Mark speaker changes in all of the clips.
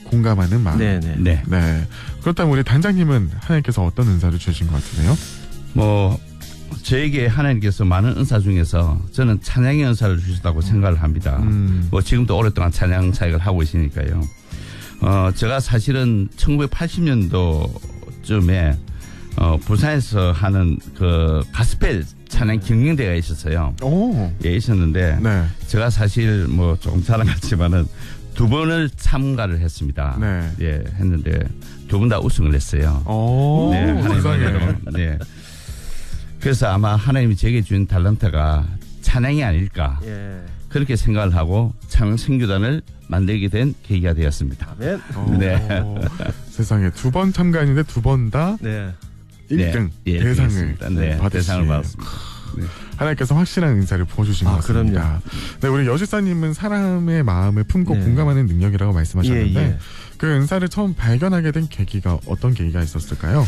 Speaker 1: 공감하는 마음.
Speaker 2: 네네.
Speaker 3: 네.
Speaker 1: 네. 그렇다면 우리 단장님은 하나님께서 어떤 은사를 주신 것 같으세요?
Speaker 3: 뭐 저에게 하나님께서 많은 은사 중에서 저는 찬양의 은사를 주셨다고 생각을 합니다. 뭐 지금도 오랫동안 찬양 사역을 하고 있으니까요. 제가 사실은 1980년도쯤에 부산에서 하는 그 가스펠 찬양 경영대가 있었어요.
Speaker 1: 오.
Speaker 3: 예, 있었는데
Speaker 1: 네.
Speaker 3: 제가 사실 뭐 조금 자랑 같지만은 2번을 참가를 했습니다.
Speaker 1: 네.
Speaker 3: 예, 했는데 2번 다 우승을 했어요.
Speaker 1: 오.
Speaker 3: 네,
Speaker 1: 세상에.
Speaker 3: 하나님은 네. 그래서 아마 하나님이 제게 준 달란트가 찬양이 아닐까
Speaker 2: 예.
Speaker 3: 그렇게 생각을 하고 찬양 선교단을 만들게 된 계기가 되었습니다.
Speaker 2: 아멘.
Speaker 3: 네.
Speaker 1: 세상에 2번 참가했는데 2번 다
Speaker 2: 네.
Speaker 1: 1등
Speaker 3: 예,
Speaker 1: 대상을
Speaker 3: 네, 대상을 받았습니다. 네.
Speaker 1: 하나님께서 확실한 은사를 부어주신 것 같습니다. 네, 우리 여주사님은 사람의 마음을 품고
Speaker 2: 네.
Speaker 1: 공감하는 능력이라고 말씀하셨는데
Speaker 2: 예.
Speaker 1: 그 은사를 처음 발견하게 된 계기가 어떤 계기가 있었을까요?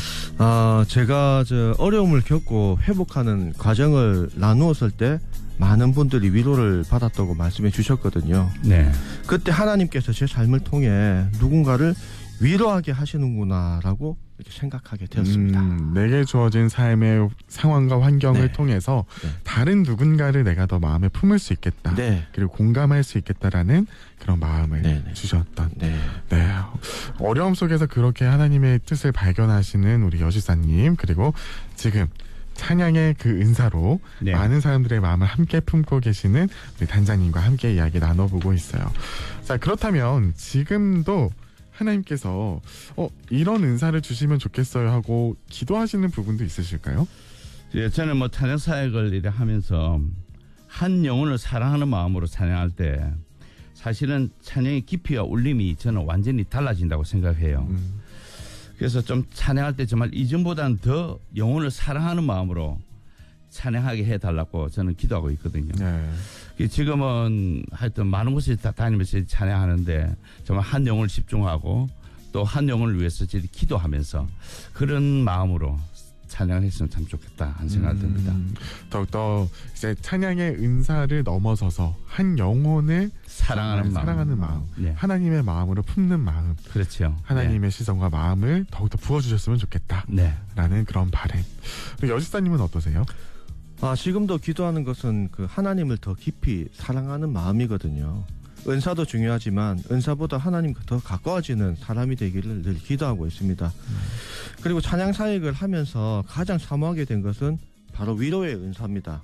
Speaker 2: 제가 어려움을 겪고 회복하는 과정을 나누었을 때 많은 분들이 위로를 받았다고 말씀해 주셨거든요.
Speaker 3: 네.
Speaker 2: 그때 하나님께서 제 삶을 통해 누군가를 위로하게 하시는구나라고 이렇게 생각하게 되었습니다.
Speaker 1: 내게 주어진 삶의 상황과 환경을
Speaker 2: 네.
Speaker 1: 통해서
Speaker 2: 네.
Speaker 1: 다른 누군가를 내가 더 마음에 품을 수 있겠다.
Speaker 2: 네.
Speaker 1: 그리고 공감할 수 있겠다라는 그런 마음을
Speaker 2: 네.
Speaker 1: 주셨던.
Speaker 2: 네.
Speaker 1: 네. 어려움 속에서 그렇게 하나님의 뜻을 발견하시는 우리 여주사님, 그리고 지금 찬양의 그 은사로
Speaker 3: 네.
Speaker 1: 많은 사람들의 마음을 함께 품고 계시는 우리 단장님과 함께 이야기 나눠보고 있어요. 자, 그렇다면 지금도 하나님께서 이런 은사를 주시면 좋겠어요 하고 기도하시는 부분도 있으실까요?
Speaker 3: 예, 저는 뭐 찬양 사역을 이래 하면서 한 영혼을 사랑하는 마음으로 찬양할 때 사실은 찬양의 깊이와 울림이 저는 완전히 달라진다고 생각해요. 그래서 좀 찬양할 때 정말 이전보다는 더 영혼을 사랑하는 마음으로 찬양하게 해달라고 저는 기도하고 있거든요.
Speaker 1: 네.
Speaker 3: 지금은 하여튼 많은 곳에 다니면서 찬양하는데 정말 한 영혼을 집중하고 또 한 영혼을 위해서 기도하면서 그런 마음으로 찬양을 했으면 참 좋겠다 하는 생각이 듭니다.
Speaker 1: 더욱더 이제 찬양의 은사를 넘어서서 한 영혼을
Speaker 3: 사랑하는
Speaker 1: 마음,
Speaker 3: 네.
Speaker 1: 하나님의 마음으로 품는 마음,
Speaker 3: 그렇죠.
Speaker 1: 하나님의 시선과 마음을 더욱더 부어주셨으면 좋겠다
Speaker 3: 네.
Speaker 1: 라는 그런 바람. 여지사님은 어떠세요?
Speaker 2: 지금도 기도하는 것은 그 하나님을 더 깊이 사랑하는 마음이거든요. 은사도 중요하지만 은사보다 하나님과 더 가까워지는 사람이 되기를 늘 기도하고 있습니다. 그리고 찬양 사역을 하면서 가장 사모하게 된 것은 바로 위로의 은사입니다.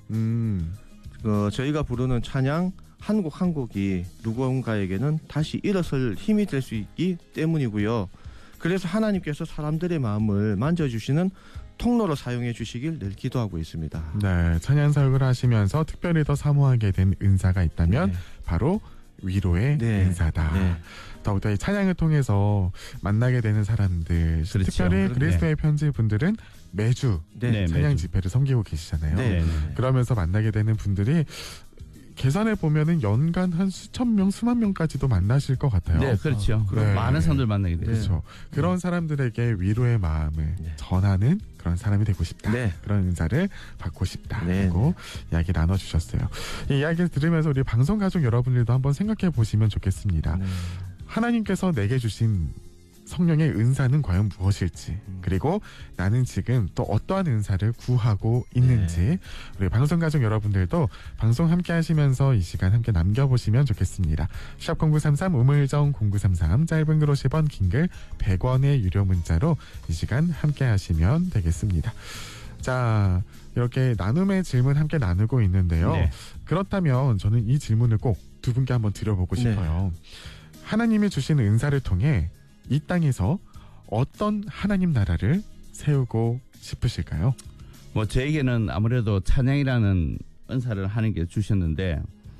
Speaker 2: 저희가 부르는 찬양 한 곡 한 곡이 누군가에게는 다시 일어설 힘이 될 수 있기 때문이고요. 그래서 하나님께서 사람들의 마음을 만져주시는 통로로 사용해 주시길 늘 기도하고 있습니다.
Speaker 1: 네, 찬양 사역을 하시면서 특별히 더 사모하게 된 은사가 있다면
Speaker 2: 네.
Speaker 1: 바로 위로의
Speaker 2: 네.
Speaker 1: 은사다.
Speaker 2: 네.
Speaker 1: 더욱더 이 찬양을 통해서 만나게 되는 사람들,
Speaker 3: 그렇죠.
Speaker 1: 특별히 그리스도의 편지 분들은 매주
Speaker 2: 네.
Speaker 1: 찬양
Speaker 3: 매주.
Speaker 1: 집회를 섬기고 계시잖아요.
Speaker 2: 네.
Speaker 1: 그러면서 만나게 되는 분들이 계산해 보면은 연간 한 수천 명, 수만 명까지도 만나실 것 같아요.
Speaker 3: 네, 그렇죠.
Speaker 1: 네.
Speaker 3: 많은 사람들 만나게 되죠.
Speaker 1: 그렇죠. 그런 사람들에게 위로의 마음을
Speaker 2: 네.
Speaker 1: 전하는 그런 사람이 되고 싶다.
Speaker 2: 네.
Speaker 1: 그런 은사를 받고 싶다.
Speaker 2: 네.
Speaker 1: 라고 이야기 나눠주셨어요. 이 이야기를 들으면서 우리 방송 가족 여러분들도 한번 생각해 보시면 좋겠습니다.
Speaker 2: 네.
Speaker 1: 하나님께서 내게 주신 성령의 은사는 과연 무엇일지, 그리고 나는 지금 또 어떠한 은사를 구하고 있는지 우리 방송 가족 여러분들도 방송 함께 하시면서 이 시간 함께 남겨보시면 좋겠습니다. 샵 0933 우물정 0933 짧은 글 50원 긴 글 100원의 유료 문자로 이 시간 함께 하시면 되겠습니다. 자, 이렇게 나눔의 질문 함께 나누고 있는데요.
Speaker 3: 네.
Speaker 1: 그렇다면 저는 이 질문을 꼭 두 분께 한번 드려보고 싶어요. 하나님이 주신 은사를 통해 이 땅에서 어떤 하나님 나라를 세우고 싶으실까요?
Speaker 3: 뭐 저에게는 아무래도 찬양이라는 은사를 하나님께서 주셨는데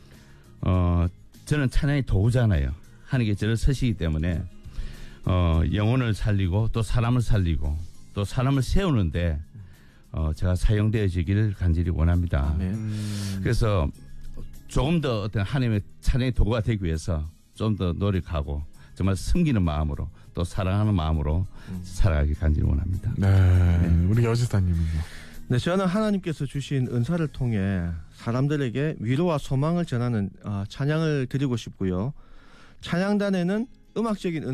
Speaker 3: 저는 찬양이 도구잖아요. 하나님께서 저를 쓰시기 때문에 영혼을 살리고 또 사람을 살리고 또 사람을 세우는데 제가 사용되어지기를 간절히 원합니다. 그래서 조금 더 어떤 하나님의 찬양의 도구가 되기 위해서 좀 더 노력하고 정말 섬기는 마음으로 또 사랑하는 마음으로 살아가길 간절히 원합니다.
Speaker 1: 네. 우리 여지사님은요?
Speaker 2: 네, 저는 하나님께서 주신 은사를 통해 사람들에게 위로와 소망을 전하는 찬양을 드리고 싶고요. 찬양단에는 음악적인